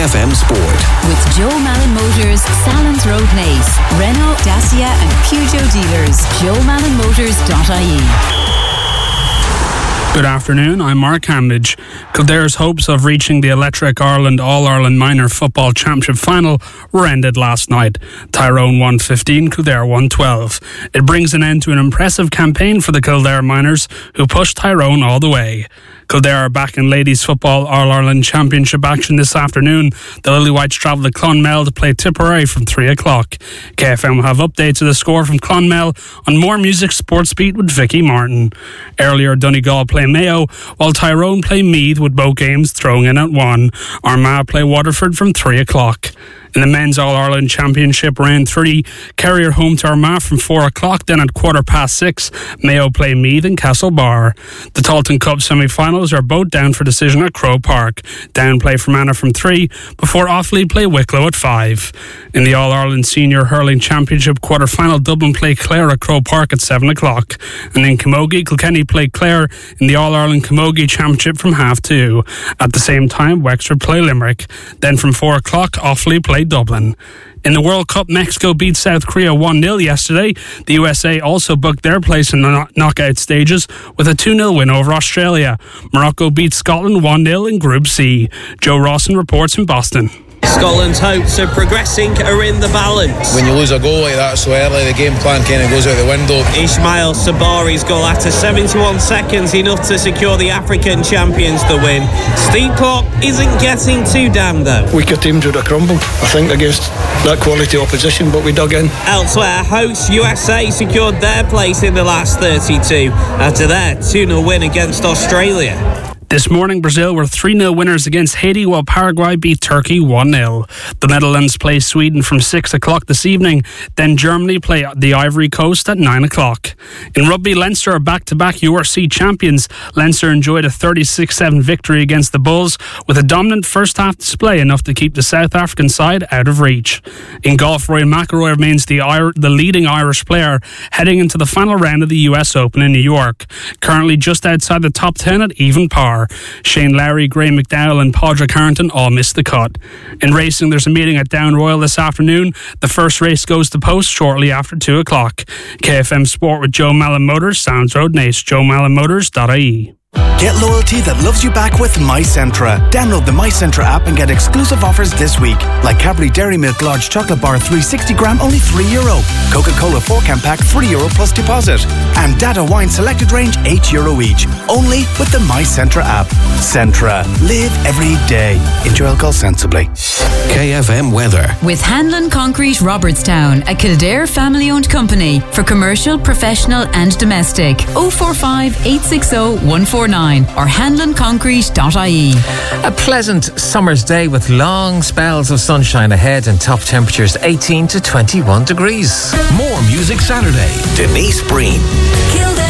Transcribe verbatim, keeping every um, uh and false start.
F M Sport. With Joe Malin Motors, Salins Road Nace, Renault, Dacia and Peugeot dealers. joe malin motors dot I E. Good afternoon, I'm Mark Hambidge. Kildare's hopes of reaching the Electric Ireland All-Ireland Minor Football Championship final were ended last night. Tyrone won fifteen, Kildare won twelve. It brings an end to an impressive campaign for the Kildare Miners, who pushed Tyrone all the way. Kildare are back in Ladies Football All-Ireland Championship action this afternoon. The Lily Whites travel to Clonmel to play Tipperary from three o'clock. K F M will have updates of the score from Clonmel on More Music Sports Beat with Vicky Martin. Earlier, Donegal play Mayo, while Tyrone play Meath, with both games throwing in at one. Armagh play Waterford from three o'clock. In the Men's All-Ireland Championship, round three, Kerry are home to Armagh from four o'clock. Then at quarter past six, Mayo play Meath and Castlebar. The Talton Cup semi-finals are both down for decision at Croke Park. Down play Fermanagh from three, before Offaly play Wicklow at five. In the All-Ireland Senior Hurling Championship quarter-final, Dublin play Clare at Croke Park at seven o'clock. And in Camogie, Kilkenny play Clare in the All-Ireland Camogie Championship from half two. At the same time, Wexford play Limerick. Then from four o'clock, Offaly play Dublin. In the World Cup, Mexico beat South Korea one nil yesterday. The U S A also booked their place in the knockout stages with a two nil win over Australia. Morocco beat Scotland one nil in Group C. Joe Rawson reports in Boston. Scotland's hopes of progressing are in the balance. When you lose a goal like that so early, the game plan kind of goes out the window. Ismail Sabari's goal after seventy-one seconds, enough to secure the African champions the win. Steve Clarke isn't getting too damned though. Weaker teams would have crumbled, I think, against that quality opposition, but we dug in. Elsewhere, hosts U S A secured their place in the last thirty-two after their two nil win against Australia. This morning, Brazil were three nil winners against Haiti, while Paraguay beat Turkey one nil. The Netherlands play Sweden from six o'clock this evening. Then Germany play the Ivory Coast at nine o'clock. In rugby, Leinster are back-to-back U R C champions. Leinster enjoyed a thirty-six seven victory against the Bulls, with a dominant first-half display enough to keep the South African side out of reach. In golf, Rory McIlroy remains the, Ir- the leading Irish player, heading into the final round of the U S Open in New York. Currently just outside the top ten at even par. Shane Lowry, Graham McDowell and Padraig Harrington all missed the cut. In racing, there's a meeting at Down Royal this afternoon. The first race goes to post shortly after two o'clock. K F M Sport with Joe Malin Motors, Sounds Road Nace, joe malin motors dot I E. Get loyalty that loves you back with MyCentra. Download the MyCentra app and get exclusive offers this week, like Cadbury Dairy Milk Large Chocolate Bar three hundred sixty gram, only three euro. Coca-Cola four can pack, three euro plus deposit. And Dada Wine Selected Range, eight euro each. Only with the MyCentra app. Centra. Live every day. Enjoy alcohol sensibly. K F M weather. With Hanlon Concrete Robertstown, a Kildare family-owned company for commercial, professional and domestic. oh four five, eight six oh, one four nine or hanlon concrete dot I E. A pleasant summer's day with long spells of sunshine ahead and top temperatures eighteen to twenty-one degrees. More Music Saturday. Denise Breen. Kildare.